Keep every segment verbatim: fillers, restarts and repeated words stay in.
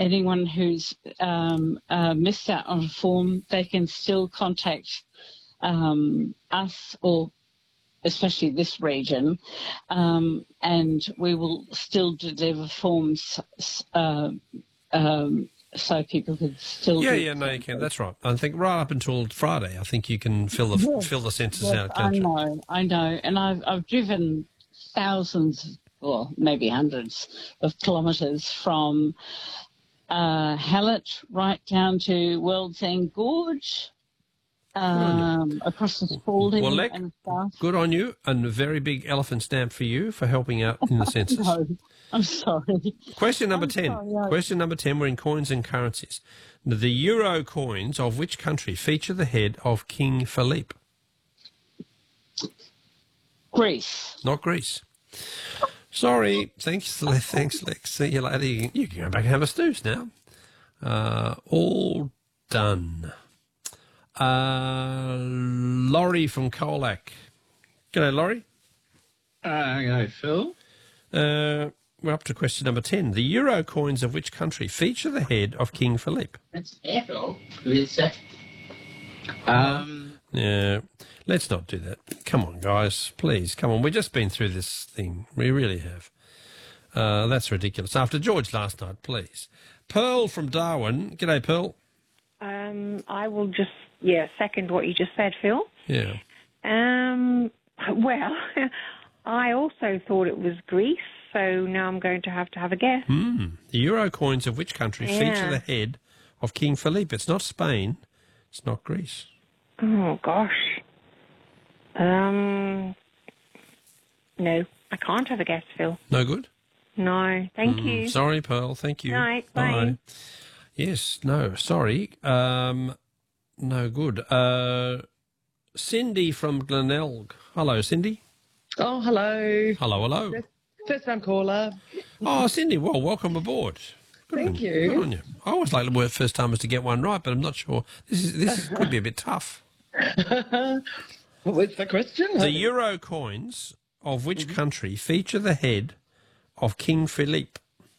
anyone who's um, uh, missed out on a form, they can still contact um, us, or especially this region, um, and we will still deliver forms uh, um, so people can still Yeah, do yeah, no, you can. That's right. I think right up until Friday, I think you can fill the yes, fill the census yes, out of country. I know, I know, and I've I've driven thousands, or maybe hundreds of kilometres from uh, Hallett right down to World's End Gorge, um, across the Spalding Well, Lek, and stuff. good on you, and a very big elephant stamp for you for helping out in the census. No, I'm sorry. Question number I'm ten. sorry, I- Question number ten. We're in coins and currencies. The euro coins of which country feature the head of King Philippe? Greece. Not Greece. Sorry. Thanks, Le- thanks, Lex. See you later. You can, you can go back and have a snooze now. Uh, all done. Uh, Laurie from Colac. G'day, Laurie. Uh, okay, Phil. Uh, we're up to question number ten. The euro coins of which country feature the head of King Philippe? That's Phil. Who is that? Um, Yeah, let's not do that. Come on, guys. Please, come on. We've just been through this thing. We really have. Uh, that's ridiculous. After George last night, please. Pearl from Darwin. G'day, Pearl. Um, I will just, yeah, second what you just said, Phil. Yeah. Um, well, I also thought it was Greece, so now I'm going to have to have a guess. Mm. The euro coins of which country Yeah. feature the head of King Philippe? It's not Spain. It's not Greece. Oh, gosh. Um, no, I can't have a guess, Phil. No good? No, thank Mm, you. Sorry, Pearl. Thank you. Night, bye. Yes, no, sorry. Um, no good. Uh, Cindy from Glenelg. Hello, Cindy. Oh, hello. Hello, hello. First time caller. Oh, Cindy, well, welcome aboard. Good Thank on, you. Good on you. I always like the word first timers to get one right, but I'm not sure. This is this is, could be a bit tough. What was the question? The euro coins of which country feature the head of King Philippe?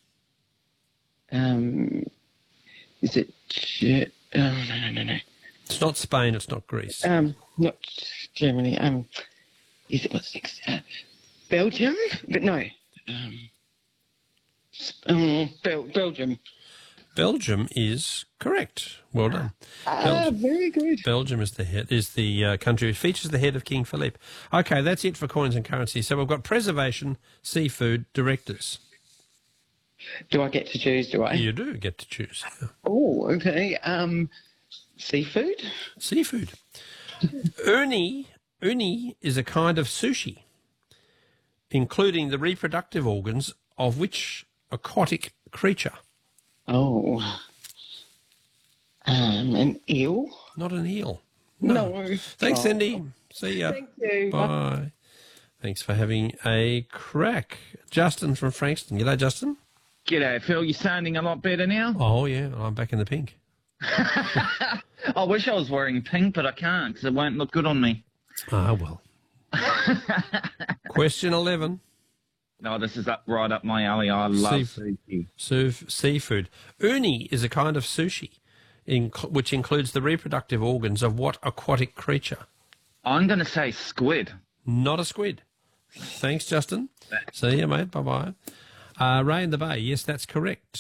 Um, is it? Ge- oh, no, no, no, no. It's not Spain. It's not Greece. Um, not Germany. Um, is it what's next? Uh, Belgium? But no. Um, s- um Bel- Belgium. Belgium is correct. Well done. Ah, Belgium. very good. Belgium is the head, is the uh, country which features the head of King Philippe. Okay, that's it for coins and currencies. So we've got preservation, seafood, directors. Do I get to choose? Do I? You do get to choose. Yeah. Oh, okay. Um, seafood. Seafood. Uni, uni is a kind of sushi, including the reproductive organs of which aquatic creature? Oh. Um, an eel. Not an eel. No. Thanks, Oh. Cindy. See ya. Thank you. Bye. Thanks for having a crack. Justin from Frankston. G'day, Justin. G'day, Phil. You're sounding a lot better now. Oh, yeah, I'm back in the pink. I wish I was wearing pink, but I can't because it won't look good on me. Ah, well. Question eleven. No, this is up right up my alley. I love Seafood. sushi. Suf- seafood. Uni is a kind of sushi, in, which includes the reproductive organs of what aquatic creature? I'm going to say squid. Not a squid. Thanks, Justin. See you, mate. Bye-bye. Uh, Ray in the Bay. Yes, that's correct.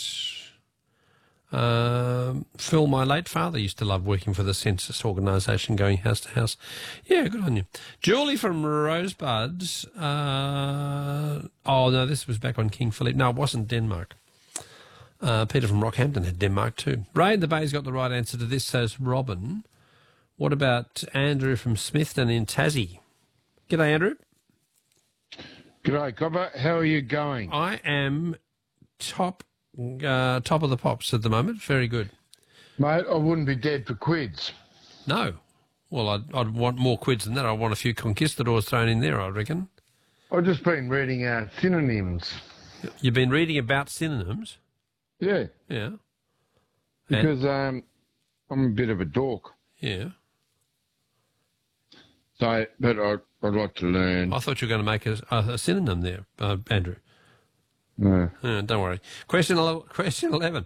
Um, Phil, my late father, used to love working for the census organisation, going house to house. Yeah, good on you. Julie from Rosebud. Uh, oh, no, this was back on King Philippe. No, it wasn't Denmark. Uh, Peter from Rockhampton had Denmark too. Ray in the Bay's got the right answer to this, says Robin. What about Andrew from Smithton in Tassie? G'day, Andrew. G'day, Cobber. How are you going? I am top uh, top of the pops at the moment. Very good. Mate, I wouldn't be dead for quids. No. Well, I'd, I'd want more quids than that. I want a few conquistadors thrown in there, I reckon. I've just been reading uh, synonyms. You've been reading about synonyms? Yeah, Yeah. And- because um, I'm a bit of a dork. yeah. So, but I, I'd like to learn. I thought you were going to make a, a, a synonym there, uh, Andrew. No. Uh, don't worry. Question ele- question eleven.